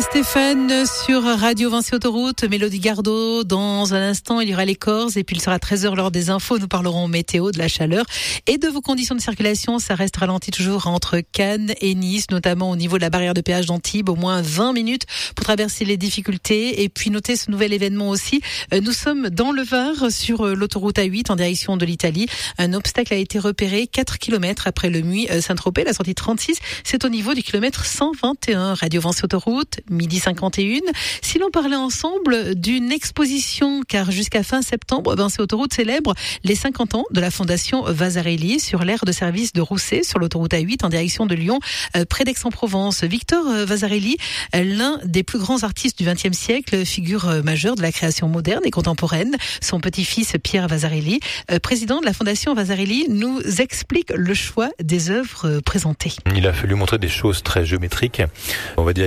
Stéphane sur Radio Vinci Autoroute, Mélodie Gardot. Dans un instant, il y aura les Corses et puis il sera 13h lors des infos. Nous parlerons météo, de la chaleur et de vos conditions de circulation. Ça reste ralenti toujours entre Cannes et Nice, notamment au niveau de la barrière de péage d'Antibes. Au moins 20 minutes pour traverser les difficultés. Et puis notez ce nouvel événement aussi. Nous sommes dans le Var sur l'autoroute A8 en direction de l'Italie. Un obstacle a été repéré 4 km après le Muy Saint-Tropez, la sortie 36. C'est au niveau du kilomètre 121. Radio Vinci Autoroute, 12h51. Si l'on parlait ensemble d'une exposition, car jusqu'à fin septembre, Vinci Autoroute célèbre les 50 ans de la fondation Vasarely sur l'aire de service de Rousset, sur l'autoroute A8 en direction de Lyon, près d'Aix-en-Provence. Victor Vasarely, l'un des plus grands artistes du XXe siècle, figure majeure de la création moderne et contemporaine. Son petit-fils Pierre Vasarely, président de la fondation Vasarely, nous explique le choix des œuvres présentées. Il a fallu montrer des choses très géométriques, on va dire